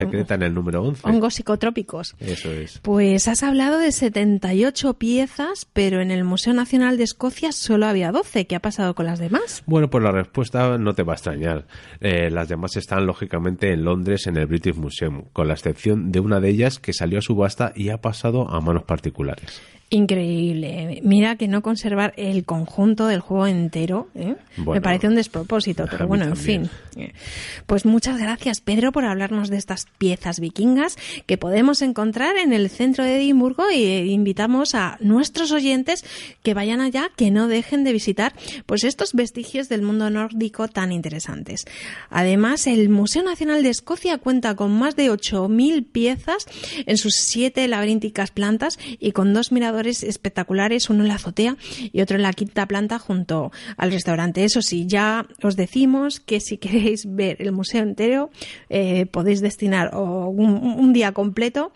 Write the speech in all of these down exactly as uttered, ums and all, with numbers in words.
secreta en el número once. Hongos psicotrópicos. Eso es. Pues has hablado de setenta y ocho piezas, pero en el Museo Nacional de Escocia solo había doce. ¿Qué ha pasado con las demás? Bueno, pues la respuesta no te va a extrañar. Eh, las demás están, lógicamente, en Londres, en el British Museum, con la excepción de una de ellas que salió a subasta y ha pasado a manos particulares. Increíble. Mira que no conservar el conjunto del juego entero, ¿eh? Bueno, me parece un despropósito, pero bueno, en también. fin. Pues muchas gracias, Pedro, por hablarnos de estas piezas vikingas que podemos encontrar en el centro de Edimburgo, y invitamos a nuestros oyentes que vayan allá, que no dejen de visitar pues estos vestigios del mundo nórdico tan interesantes. Además, el Museo Nacional de Escocia cuenta con más de ocho mil piezas en sus siete laberínticas plantas y con dos miradores espectaculares, uno en la azotea y otro en la quinta planta junto al restaurante. Eso sí, ya os decimos que si queréis ver el museo entero, eh, podéis destinar o un, un día completo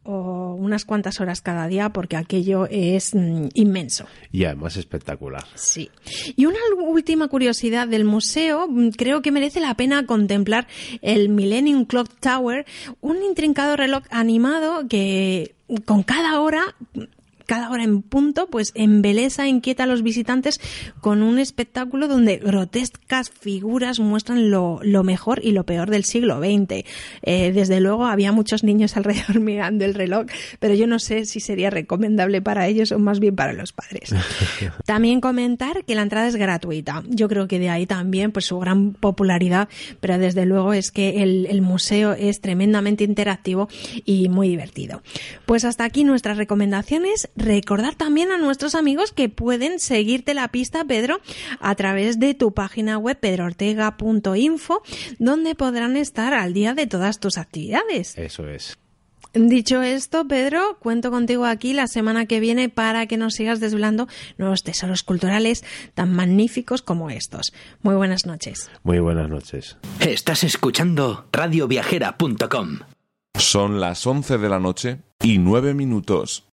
o unas cuantas horas cada día, porque aquello es mm, inmenso. Y además espectacular. Sí. Y una última curiosidad del museo, creo que merece la pena contemplar el Millennium Clock Tower, un intrincado reloj animado que con cada hora... cada hora en punto, pues embelesa e inquieta a los visitantes con un espectáculo donde grotescas figuras muestran lo, lo mejor y lo peor del siglo veinte. Eh, desde luego había muchos niños alrededor mirando el reloj, pero yo no sé si sería recomendable para ellos o más bien para los padres. También comentar que la entrada es gratuita. Yo creo que de ahí también pues su gran popularidad, pero desde luego es que el, el museo es tremendamente interactivo y muy divertido. Pues hasta aquí nuestras recomendaciones. Recordar también a nuestros amigos que pueden seguirte la pista, Pedro, a través de tu página web pedro ortega punto info, donde podrán estar al día de todas tus actividades. Eso es. Dicho esto, Pedro, cuento contigo aquí la semana que viene para que nos sigas desvelando nuevos tesoros culturales tan magníficos como estos. Muy buenas noches. Muy buenas noches. Estás escuchando radio viajera punto com. Son las once de la noche y nueve minutos.